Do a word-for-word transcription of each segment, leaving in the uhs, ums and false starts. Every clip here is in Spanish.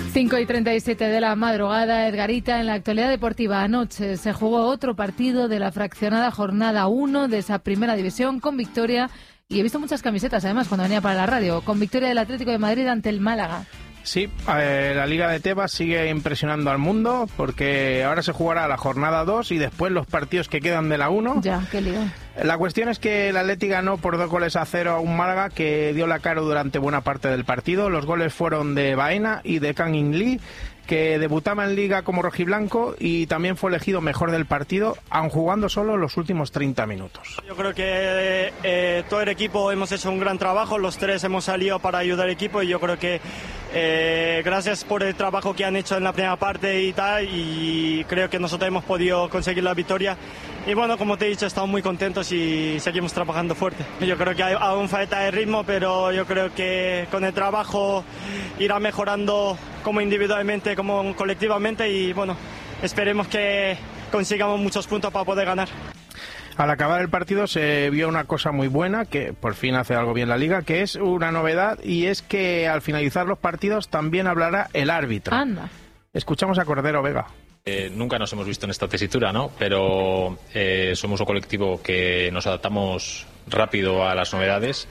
cinco y treinta y siete de la madrugada, Edgarita, en la actualidad deportiva. Anoche se jugó otro partido de la fraccionada jornada uno de esa primera división con victoria, y he visto muchas camisetas además cuando venía para la radio, con victoria del Atlético de Madrid ante el Málaga. Sí, eh, la Liga de Tebas sigue impresionando al mundo porque ahora se jugará la jornada dos y después los partidos que quedan de la uno. Ya, qué lío. La cuestión es que el Atleti ganó por dos goles a cero a un Málaga que dio la cara durante buena parte del partido. Los goles fueron de Baena y de Kang In Lee, que debutaba en Liga como rojiblanco y también fue elegido mejor del partido, aun jugando solo los últimos treinta minutos. Yo creo que eh, todo el equipo hemos hecho un gran trabajo, los tres hemos salido para ayudar al equipo y yo creo que eh, gracias por el trabajo que han hecho en la primera parte y tal, y creo que nosotros hemos podido conseguir la victoria. Y bueno, como te he dicho, estamos muy contentos y seguimos trabajando fuerte. Yo creo que hay aún falta de ritmo, pero yo creo que con el trabajo irá mejorando como individualmente, como colectivamente, y bueno, esperemos que consigamos muchos puntos para poder ganar. Al acabar el partido se vio una cosa muy buena, que por fin hace algo bien la Liga, que es una novedad, y es que al finalizar los partidos también hablará el árbitro. Anda. Escuchamos a Cordero Vega. Eh, nunca nos hemos visto en esta tesitura, ¿no? Pero eh, somos un colectivo que nos adaptamos rápido a las novedades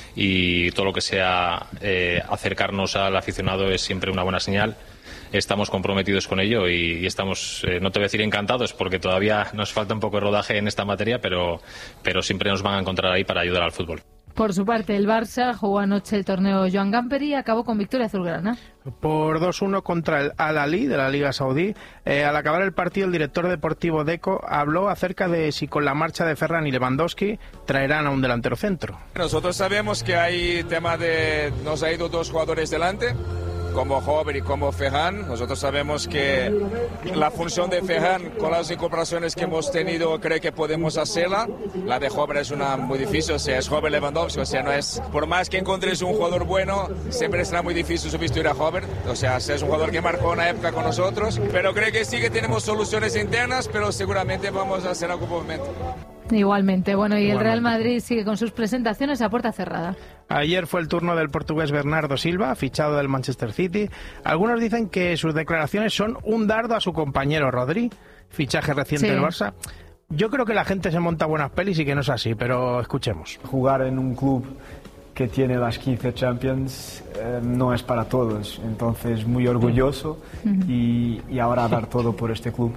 y todo lo que sea eh, acercarnos al aficionado es siempre una buena señal. Estamos comprometidos con ello y, y estamos, eh, no te voy a decir encantados porque todavía nos falta un poco de rodaje en esta materia, pero, pero siempre nos van a encontrar ahí para ayudar al fútbol. Por su parte, el Barça jugó anoche el torneo Joan Gamper y acabó con victoria azulgrana. Por dos uno contra el Al-Ahly de la Liga Saudí. Eh, al acabar el partido, el director deportivo Deco habló acerca de si con la marcha de Ferran y Lewandowski traerán a un delantero centro. Nosotros sabemos que hay tema de... nos ha ido dos jugadores delante, como Hover y como Ferran. Nosotros sabemos que la función de Ferran con las incorporaciones que hemos tenido creo que podemos hacerla. La de Hover es una muy difícil, o sea, es Hover Lewandowski, o sea, no es, por más que encuentres un jugador bueno, siempre será muy difícil sustituir a Hover, o sea, es un jugador que marcó una época con nosotros, pero creo que sí que tenemos soluciones internas, pero seguramente vamos a hacer algún momento. Igualmente, bueno, y Igualmente. el Real Madrid sigue con sus presentaciones a puerta cerrada. Ayer fue el turno del portugués Bernardo Silva, fichado del Manchester City. Algunos dicen que sus declaraciones son un dardo a su compañero Rodri, fichaje reciente Sí. del Barça. Yo creo que la gente se monta buenas pelis y que no es así, pero escuchemos. Jugar en un club que tiene las quince Champions eh, no es para todos, entonces muy orgulloso y, y ahora dar todo por este club.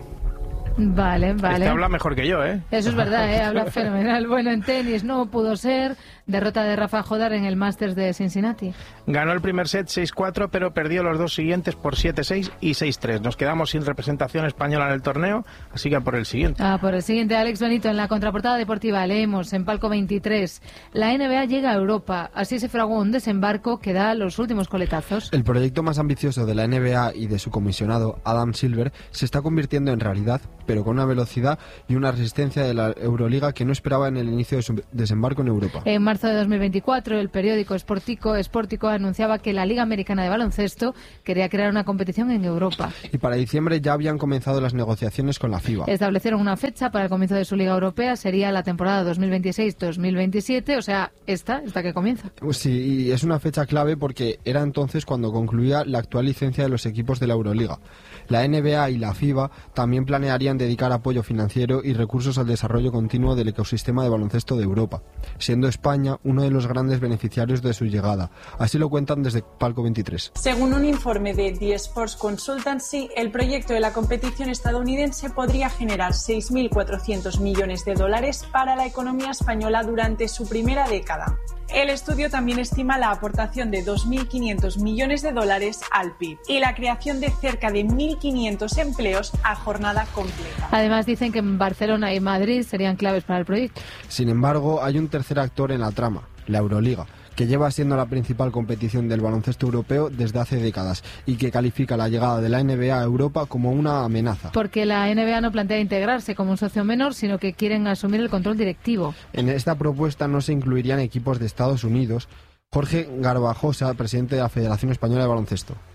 Vale, vale. Este habla mejor que yo, ¿eh? Eso es verdad, ¿eh? Habla fenomenal. Bueno, en tenis no pudo ser. Derrota de Rafa Jodar en el Masters de Cincinnati. Ganó el primer set seis cuatro, pero perdió los dos siguientes por siete seis y seis tres. Nos quedamos sin representación española en el torneo, así que por el siguiente. Ah, por el siguiente, Alex Benito, en la contraportada deportiva leemos en Palco veintitrés: la N B A llega a Europa. Así se fraguó un desembarco que da los últimos coletazos. El proyecto más ambicioso de la N B A y de su comisionado, Adam Silver, se está convirtiendo en realidad, pero con una velocidad y una resistencia de la Euroliga que no esperaba en el inicio de su desembarco en Europa. En marzo de dos mil veinticuatro, el periódico Sportico, Sportico anunciaba que la Liga Americana de Baloncesto quería crear una competición en Europa. Y para diciembre ya habían comenzado las negociaciones con la FIBA. Establecieron una fecha para el comienzo de su Liga Europea, sería la temporada dos mil veintiséis dos mil veintisiete, o sea, esta, esta que comienza. Sí, y es una fecha clave porque era entonces cuando concluía la actual licencia de los equipos de la Euroliga. La N B A y la FIBA también planearían dedicar apoyo financiero y recursos al desarrollo continuo del ecosistema de baloncesto de Europa, siendo España uno de los grandes beneficiarios de su llegada. Así lo cuentan desde Palco veintitrés. Según un informe de The Sports Consultancy, el proyecto de la competición estadounidense podría generar seis mil cuatrocientos millones de dólares para la economía española durante su primera década. El estudio también estima la aportación de dos mil quinientos millones de dólares al P I B y la creación de cerca de mil quinientos empleos a jornada completa. Además, dicen que en Barcelona y Madrid serían claves para el proyecto. Sin embargo, hay un tercer actor en la trama, la Euroliga, que lleva siendo la principal competición del baloncesto europeo desde hace décadas y que califica la llegada de la N B A a Europa como una amenaza. Porque la N B A no plantea integrarse como un socio menor, sino que quieren asumir el control directivo. En esta propuesta no se incluirían equipos de Estados Unidos. Jorge Garbajosa, presidente de la Federación Española de Baloncesto.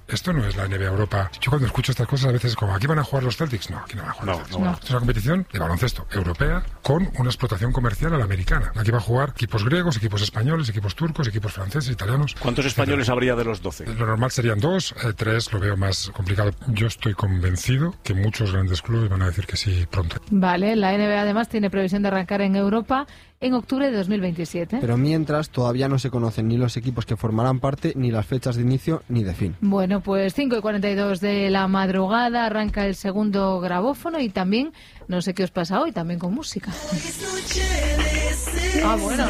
Esto no es la N B A Europa. Yo cuando escucho estas cosas a veces como, ¿aquí van a jugar los Celtics? No, aquí no van a jugar no, los Celtics. No, no. Esto es una competición de baloncesto europea con una explotación comercial a la americana. Aquí va a jugar equipos griegos, equipos españoles, equipos turcos, equipos franceses, italianos. ¿Cuántos españoles habría de los doce? Lo normal serían dos, eh, tres, lo veo más complicado. Yo estoy convencido que muchos grandes clubes van a decir que sí pronto. Vale, la N B A además tiene previsión de arrancar en Europa en octubre de dos mil veintisiete. Pero mientras todavía no se conocen ni los equipos que formarán parte, ni las fechas de inicio, ni de fin. Bueno, pues cinco y cuarenta y dos de la madrugada arranca el segundo grabófono y también, no sé qué os pasa hoy, también con música. Ah, bueno.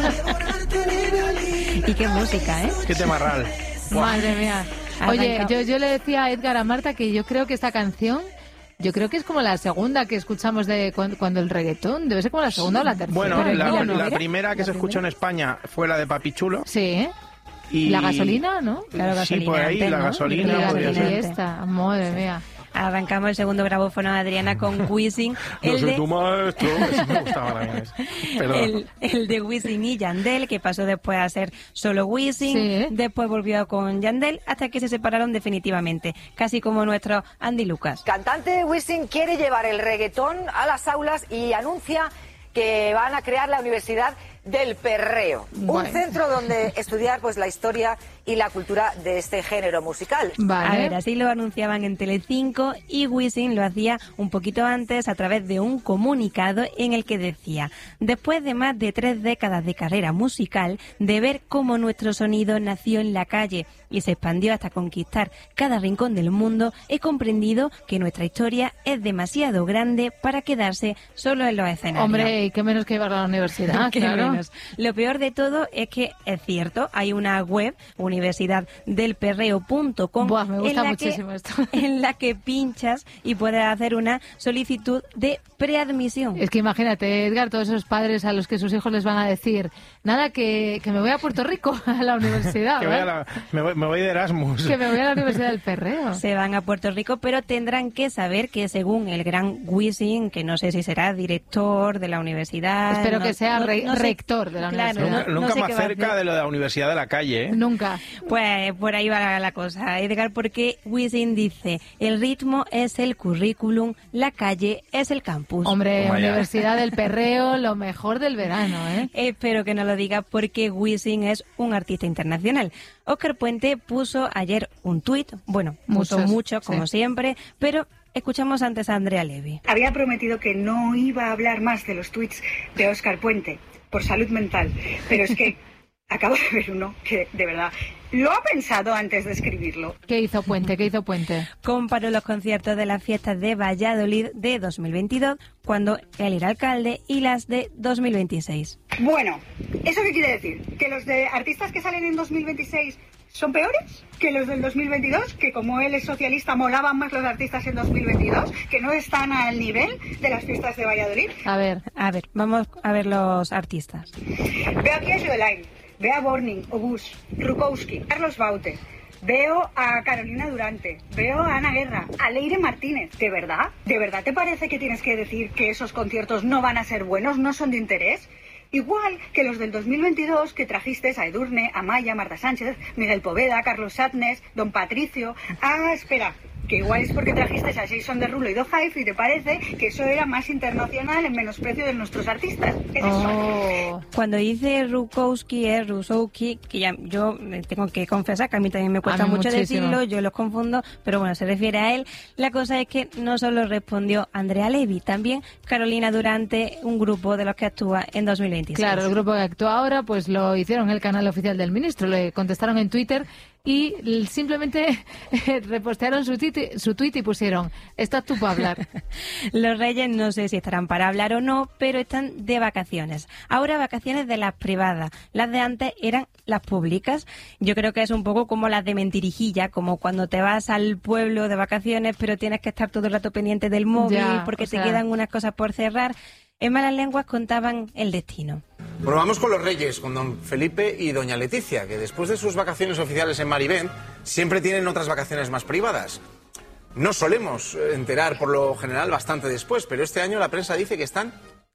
Y qué música, ¿eh? Qué temarral. Madre mía. Oye, yo, yo le decía a Edgar, a Marta, que yo creo que esta canción... Yo creo que es como la segunda que escuchamos de cuando, cuando el reggaetón, debe ser como la segunda o la tercera. Bueno, Pero la, mira, la ¿no? primera que ¿La se escuchó en España fue la de Papi Chulo. Sí, ¿eh? Y... La gasolina, ¿no? Claro, gasolina. Sí, por ahí, antes, la ¿no? gasolina. Y la podría gasolina ser. y esta, madre mía. Arrancamos el segundo grabófono, Adriana, con Wisin. Yo el soy de... tu maestro. Ese me gustaba también ese. Perdón. El, el de Wisin y Yandel, que pasó después a ser solo Wisin, Sí. después volvió con Yandel, hasta que se separaron definitivamente, casi como nuestro Andy Lucas. Cantante Wisin quiere llevar el reggaetón a las aulas y anuncia que van a crear la Universidad del Perreo, Bueno. un centro donde estudiar pues la historia y la cultura de este género musical. Vale. A ver, así lo anunciaban en Telecinco y Wisin lo hacía un poquito antes a través de un comunicado en el que decía: después de más de tres décadas de carrera musical, de ver cómo nuestro sonido nació en la calle y se expandió hasta conquistar cada rincón del mundo, he comprendido que nuestra historia es demasiado grande para quedarse solo en los escenarios. Hombre, y qué menos que llevarla a la universidad, Qué claro. menos. Lo peor de todo es que es cierto, hay una web, universidad del perreo punto com, Buah, me gusta en la muchísimo que, esto. en la que pinchas y puedes hacer una solicitud de preadmisión. Es que imagínate, Edgar, todos esos padres a los que sus hijos les van a decir, nada, que, que me voy a Puerto Rico, a la universidad, Que voy a ¿vale? la- me, voy, me voy de Erasmus. Que me voy a la Universidad del Perreo. Se van a Puerto Rico, pero tendrán que saber que según el gran Wisin, que no sé si será director de la universidad... Espero no- que sea no- re- no sé- rector de la claro, universidad. Nunca, no- no nunca sé más qué va a cerca hacer. de lo de la Universidad de la Calle, ¿eh? Nunca. Pues por ahí va la, la cosa, Edgar, porque Wisin dice, el ritmo es el currículum, la calle es el campus. Hombre, Toma ya. Universidad del Perreo, lo mejor del verano, ¿eh? Espero que no lo diga porque Wisin es un artista internacional. Óscar Puente puso ayer un tuit, bueno, puso Muchos, mucho, como sí. siempre, pero escuchamos antes a Andrea Levy. Había prometido que no iba a hablar más de los tuits de Óscar Puente por salud mental, pero es que acabo de ver uno que, de verdad, lo ha pensado antes de escribirlo. ¿Qué hizo Puente? ¿Qué hizo Puente? Comparó los conciertos de las fiestas de Valladolid de dos mil veintidós, cuando él era alcalde, y las de dos mil veintiséis. Bueno, ¿eso qué quiere decir? ¿Que los de artistas que salen en dos mil veintiséis son peores que los del dos mil veintidós? ¿Que como él es socialista molaban más los artistas en dos mil veintidós? ¿Que no están al nivel de las fiestas de Valladolid? A ver. A ver, vamos a ver los artistas. Veo aquí a Joelaine, veo a Borning, Obús, Rukowski, Carlos Baute, veo a Carolina Durante, veo a Ana Guerra, a Leire Martínez. ¿De verdad? ¿De verdad te parece que tienes que decir que esos conciertos no van a ser buenos, no son de interés? Igual que los del dos mil veintidós que trajiste a Edurne, a Maya, Marta Sánchez, Miguel Poveda, Carlos Satnes, Don Patricio. Ah, espera, que igual es porque trajiste a Jason Derulo y Do Hive y te parece que eso era más internacional en menosprecio de nuestros artistas. ¿Es eso? Oh. Cuando dice Rukowski es Rusowski, que ya yo tengo que confesar que a mí también me cuesta A mí mucho muchísimo. decirlo, yo los confundo, pero bueno, se refiere a él. La cosa es que no solo respondió Andrea Levy, también Carolina Durante, un grupo de los que actúa en dos mil veintiséis. Claro, el grupo que actúa ahora, pues lo hicieron en el canal oficial del ministro, le contestaron en Twitter y l- simplemente repostearon su tuit, su tuit y pusieron, estás tú para hablar. Los Reyes no sé si estarán para hablar o no, pero están de vacaciones. Ahora vacaciones de las privadas. Las de antes eran las públicas. Yo creo que es un poco como las de mentirijilla, como cuando te vas al pueblo de vacaciones, pero tienes que estar todo el rato pendiente del móvil Ya, porque o te sea... quedan unas cosas por cerrar. En Malas Lenguas contaban el destino. Bueno, vamos con los Reyes, con don Felipe y doña Leticia, que después de sus vacaciones oficiales en Marivén, siempre tienen otras vacaciones más privadas. No solemos enterar, por lo general, bastante después, pero este año la prensa dice que están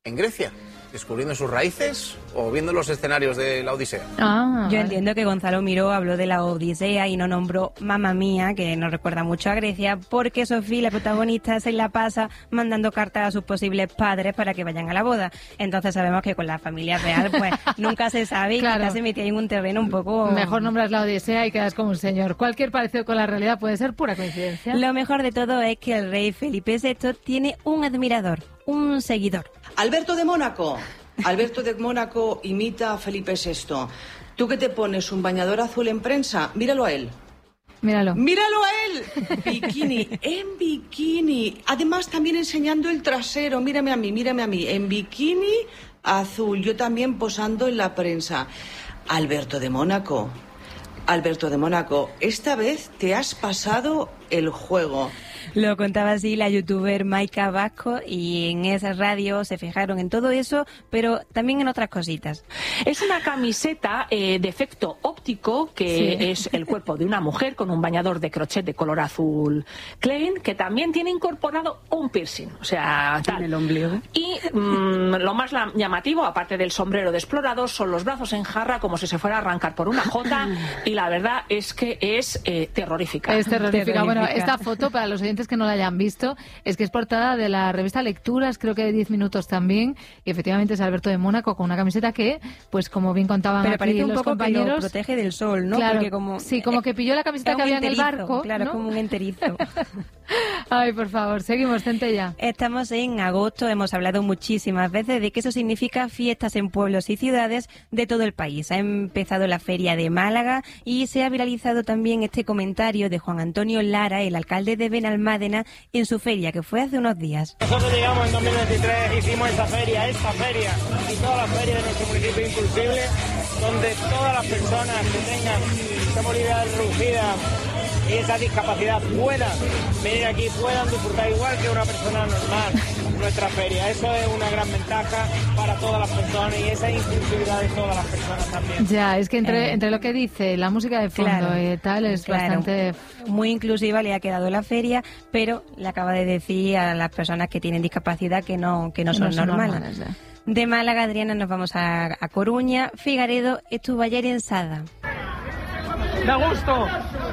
en Grecia, descubriendo sus raíces o viendo los escenarios de la Odisea. Ah, Yo vale. entiendo que Gonzalo Miró habló de la Odisea y no nombró Mamma Mía, que nos recuerda mucho a Grecia, porque Sofía, la protagonista, se la pasa mandando cartas a sus posibles padres para que vayan a la boda. Entonces sabemos que con la familia real pues nunca se sabe y claro. quizás se metía en un terreno un poco... Mejor nombras la Odisea y quedas como un señor. Cualquier parecido con la realidad puede ser pura coincidencia. Lo mejor de todo es que el rey Felipe sexto tiene un admirador, un seguidor. Alberto de Mónaco. Alberto de Mónaco imita a Felipe sexto. ¿Tú que te pones un bañador azul en prensa? Míralo a él. Míralo. ¡Míralo a él! Bikini, en bikini. Además también enseñando el trasero. Mírame a mí, mírame a mí. En bikini azul. Yo también posando en la prensa. Alberto de Mónaco. Alberto de Mónaco, esta vez te has pasado el juego. Lo contaba así la youtuber Maika Vasco y en esa radio se fijaron en todo eso, pero también en otras cositas. Es una camiseta eh, de efecto óptico que sí. es el cuerpo de una mujer con un bañador de crochet de color azul Klein, que también tiene incorporado un piercing, o sea, tal. En el ombligo. Y mmm, lo más llamativo, aparte del sombrero de explorador, son los brazos en jarra como si se fuera a arrancar por una jota y la verdad es que es eh, terrorífica. Es terrorífica. terrorífica. Bueno, esta foto, para los oyentes que no la hayan visto, es que es portada de la revista Lecturas, creo que de diez minutos también, y efectivamente es Alberto de Mónaco con una camiseta que, pues como bien contaban Pero aquí parece un los poco compañeros, que lo protege del sol, ¿no? Claro, porque como, sí, como que pilló la camiseta que había enterizo, en el barco, claro, ¿no? como un enterizo. Ay, por favor, seguimos, Centella. Estamos en agosto, hemos hablado muchísimas veces de que eso significa fiestas en pueblos y ciudades de todo el país. Ha empezado la Feria de Málaga y se ha viralizado también este comentario de Juan Antonio Lara, el alcalde de Benalmádena, en su feria, que fue hace unos días. Nosotros llegamos en dos mil veintitrés, hicimos esta feria, esta feria y todas las ferias de nuestro municipio Inclusible, donde todas las personas que tengan esta movilidad reducida y esa discapacidad puedan venir aquí, puedan disfrutar igual que una persona normal nuestra feria. Eso es una gran ventaja para todas las personas y esa inclusividad de todas las personas también. Ya, es que entre, eh, entre lo que dice la música de fondo claro, y tal es claro, bastante... Muy inclusiva le ha quedado la feria, pero le acaba de decir a las personas que tienen discapacidad que no, que no son, no son normales. normales de Málaga, Adriana, nos vamos a, a Coruña. Figaredo estuvo ayer en Sada. Da gusto.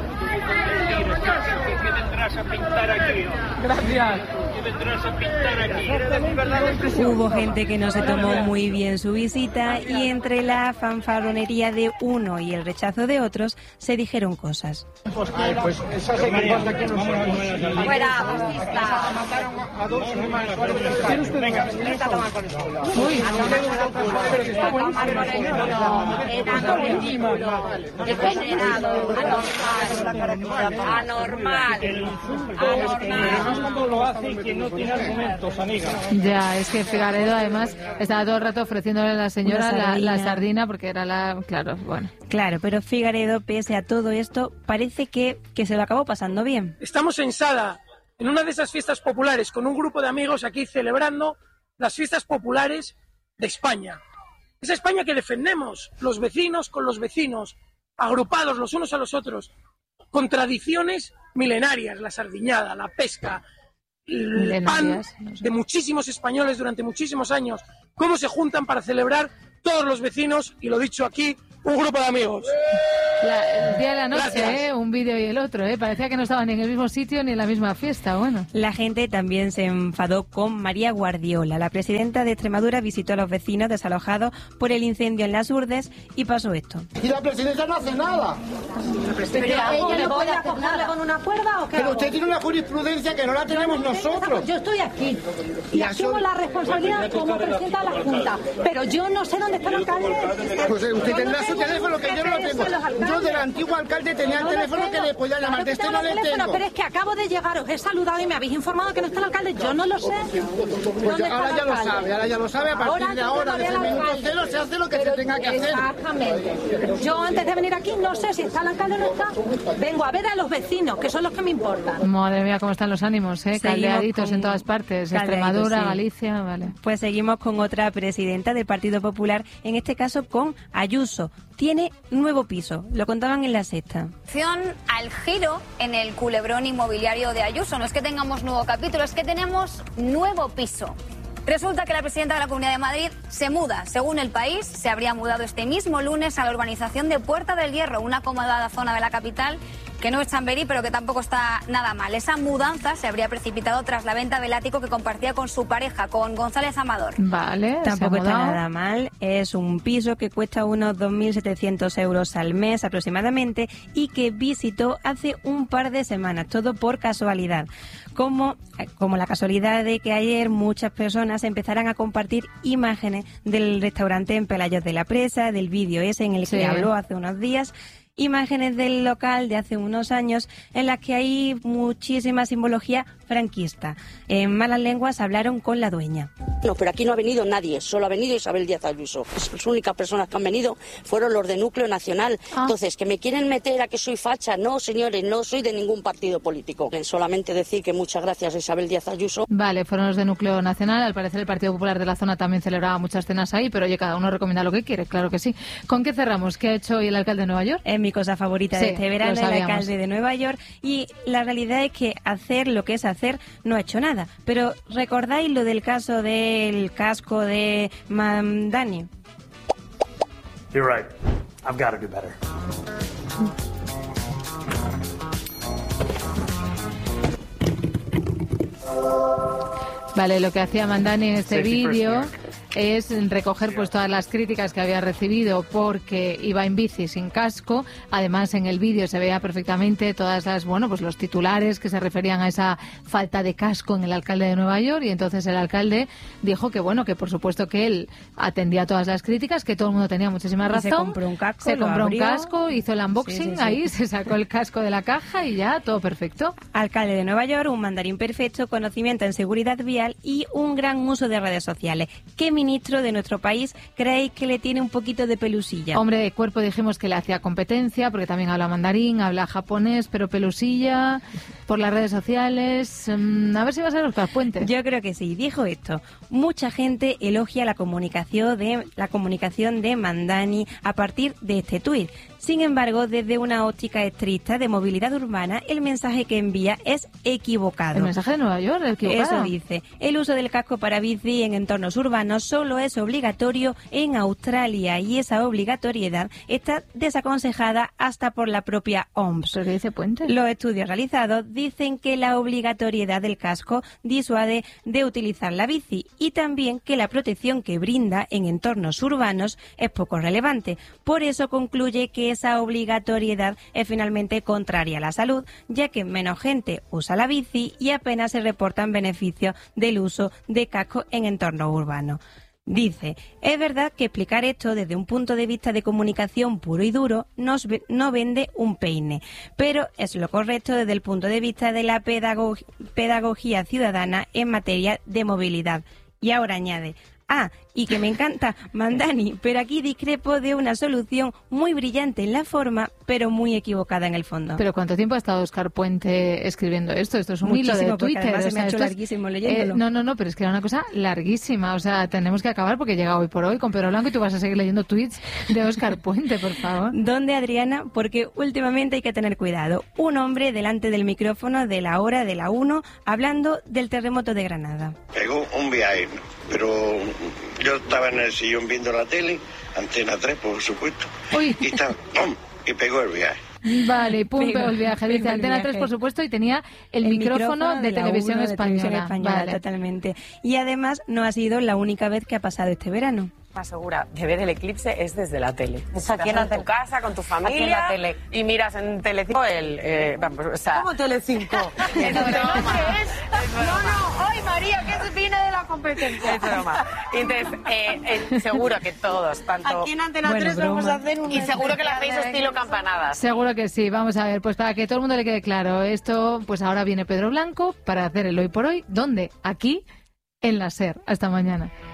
¿Qué vendrás a pintar aquí? Gracias. ¿Qué vendrás a pintar aquí? Hubo gente que no se tomó muy bien su visita y entre la fanfarronería de uno y el rechazo de otros se dijeron cosas. Ay, pues esas equipos de aquí no son. Fuera, fascista. Mataron a dos hermanos. Venga, venga a tomar con esto. Uy, pero que está buenísimo. Anormal. Anormal. Además cuando lo hace y quien no tiene argumentos, amiga. Ya, es que Figaredo además estaba todo el rato ofreciéndole a la señora sardina. La, la sardina porque era la... Claro, bueno. Claro, pero Figaredo, pese a todo esto, parece que, que se lo acabó pasando bien. Estamos en Sada, en una de esas fiestas populares, con un grupo de amigos aquí celebrando las fiestas populares de España. Esa España que defendemos, los vecinos con los vecinos, agrupados los unos a los otros, con tradiciones milenarias, la sardiñada, la pesca, el pan no sé. de muchísimos españoles durante muchísimos años, cómo se juntan para celebrar todos los vecinos, y lo dicho aquí, un grupo de amigos. La, el día de la noche, ¿eh? Un vídeo y el otro, ¿eh? Parecía que no estaban ni en el mismo sitio ni en la misma fiesta, bueno. La gente también se enfadó con María Guardiola. La presidenta de Extremadura visitó a los vecinos desalojados por el incendio en Las Urdes y pasó esto. Y la presidenta no hace nada. ¿Pero ella no puede acogerle con una cuerda o qué? Pero usted tiene una jurisprudencia que no la tenemos no nosotros. Yo estoy aquí y asumo la responsabilidad como presidenta de la Junta, pero yo no sé dónde está el alcalde. Pues usted tendrá su teléfono, que yo no lo tengo. Yo del antiguo alcalde tenía el teléfono que le podía llamar, de este no le tengo. Pero es que acabo de llegar, os he saludado y me habéis informado que no está el alcalde, yo no lo sé. Pues ahora ya lo sabe, ahora ya lo sabe, a partir de ahora, desde el minuto cero, se hace lo que se tenga que hacer. Exactamente. Yo antes de venir aquí no sé si está el alcalde o no está. Vengo a ver a los vecinos, que son los que me importan. Madre mía, cómo están los ánimos, ¿eh? Caldeaditos en todas partes, Extremadura, sí. Galicia, vale. Pues seguimos con otra presidenta del Partido Popular, en este caso con Ayuso. Tiene nuevo piso, lo contaban en La Sexta. Al giro en el culebrón inmobiliario de Ayuso. No es que tengamos nuevo capítulo, es que tenemos nuevo piso. Resulta que la presidenta de la Comunidad de Madrid se muda. Según El País, se habría mudado este mismo lunes a la urbanización de Puerta del Hierro, una acomodada zona de la capital que no es Chamberí, pero que tampoco está nada mal. Esa mudanza se habría precipitado tras la venta del ático que compartía con su pareja, con González Amador. Vale, tampoco está nada mal. Es un piso que cuesta unos dos mil setecientos euros al mes aproximadamente y que visitó hace un par de semanas, todo por casualidad. Como, como la casualidad de que ayer muchas personas empezaran a compartir imágenes del restaurante en Pelayos de la Presa, del vídeo ese en el que Sí. habló hace unos días. Imágenes del local de hace unos años en las que hay muchísima simbología franquista. En malas lenguas hablaron con la dueña. No, pero aquí no ha venido nadie, solo ha venido Isabel Díaz Ayuso. Las únicas personas que han venido fueron los de Núcleo Nacional. Ah. Entonces, que me quieren meter a que soy facha. No, señores, no soy de ningún partido político. Solamente decir que muchas gracias a Isabel Díaz Ayuso. Vale, fueron los de Núcleo Nacional. Al parecer el Partido Popular de la zona también celebraba muchas cenas ahí, pero oye, cada uno recomienda lo que quiere, claro que sí. ¿Con qué cerramos? ¿Qué ha hecho hoy el alcalde de Nueva York? Es mi cosa favorita Sí, de este verano, lo el sabíamos. alcalde de Nueva York, y la realidad es que hacer lo que es hacer no ha hecho nada. Pero ¿recordáis lo del caso del casco de Mamdani? You're right. I've got to do better. Vale, lo que hacía Mandani en este Safety first, vídeo New York. es recoger pues todas las críticas que había recibido porque iba en bici sin casco. Además, en el vídeo se veía perfectamente todas las, bueno, pues los titulares que se referían a esa falta de casco en el alcalde de Nueva York, y entonces el alcalde dijo que bueno, que por supuesto que él atendía todas las críticas, que todo el mundo tenía muchísima Y razón. se compró un casco, Se lo compró un abrió. casco, hizo el unboxing, Sí, sí, sí. ahí se sacó el casco de la caja y ya, todo perfecto. Alcalde de Nueva York, un mandarín perfecto, conocimiento en seguridad vial y un gran uso de redes sociales. ¿Qué ministro de nuestro país creéis que le tiene un poquito de pelusilla? Hombre, de cuerpo dijimos que le hacía competencia, porque también habla mandarín, habla japonés, pero pelusilla por las redes sociales. Mm, a ver si va a ser Óscar Puente. Yo creo que sí. Dijo esto: mucha gente elogia la comunicación de la comunicación de Mandani a partir de este tuit. Sin embargo, desde una óptica estricta de movilidad urbana, el mensaje que envía es equivocado. El mensaje de Nueva York, el equivocado. Eso dice. El uso del casco para bici en entornos urbanos solo es obligatorio en Australia, y esa obligatoriedad está desaconsejada hasta por la propia O M S. ¿Pero qué dice Puente? Los estudios realizados dicen que la obligatoriedad del casco disuade de utilizar la bici, y también que la protección que brinda en entornos urbanos es poco relevante. Por eso concluye que esa obligatoriedad es finalmente contraria a la salud, ya que menos gente usa la bici y apenas se reportan beneficios del uso de casco en entornos urbanos. Dice, es verdad que explicar esto desde un punto de vista de comunicación puro y duro nos ve- no vende un peine, pero es lo correcto desde el punto de vista de la pedago- pedagogía ciudadana en materia de movilidad. Y ahora añade, ah, y que me encanta Mandani, pero aquí discrepo de una solución muy brillante en la forma, pero muy equivocada en el fondo. ¿Pero cuánto tiempo ha estado Óscar Puente escribiendo esto? Esto es un Muchísimo, hilo de porque Twitter. además se o me ha sea, hecho esto es- larguísimo leyéndolo. Eh, no, no, no, pero es que era una cosa larguísima. O sea, tenemos que acabar porque llega hoy por hoy con Pedro Blanco y tú vas a seguir leyendo tweets de Óscar Puente, por favor. ¿Dónde, Adriana? Porque últimamente hay que tener cuidado. Un hombre delante del micrófono de la hora de la uno hablando del terremoto de Granada. Pegó un viaje, pero yo estaba en el sillón viendo la tele, Antena tres, por supuesto, Uy. y estaba, ¡pum! Y pegó el viaje. Vale, y pum, Pegó- pegó el viaje. Dice pegó el Antena viaje. tres, por supuesto, y tenía el, El micrófono, de, la televisión uno de española. Televisión Española, Vale. totalmente. Y además no ha sido la única vez que ha pasado este verano. Más segura de ver el eclipse es desde la tele. Es aquí en Estás la tu tele. casa, con tu familia. Aquí en la tele. Y miras en Telecinco el... Eh, vamos, o sea, ¿Cómo Telecinco? Es broma. No, no, ay María, que viene de la competencia. Es broma. Y entonces, eh, eh, seguro que todos, tanto... Aquí en Antena Bueno, tres vamos broma. a hacer un... Y seguro que la hacéis estilo campanadas. Seguro que sí. Vamos a ver, pues para que todo el mundo le quede claro, esto, pues ahora viene Pedro Blanco para hacer el hoy por hoy. ¿Dónde? Aquí, en la SER. Hasta mañana.